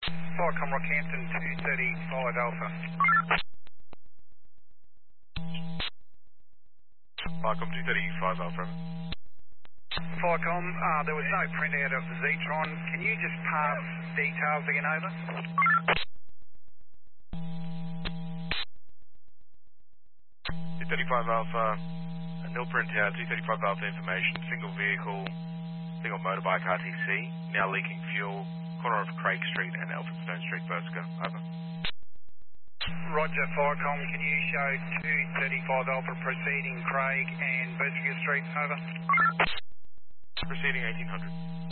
Flycom Rockhampton 235 Alpha. Flycom 235 Alpha. Flycom, there was no printout of the Zetron. Can you just pass details again over? 235 Alpha, nil printout, 235 Alpha information, single vehicle, single motorbike RTC, now leaking fuel, corner of Craig Street and Elphinstone Street, Berska. Over. Roger, Flycom, can you show 235 Alpha proceeding Craig and Berska Street? Over. Proceeding 1800.